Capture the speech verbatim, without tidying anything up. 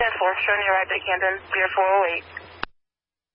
ten four, showing you right at Camden, zero four oh eight.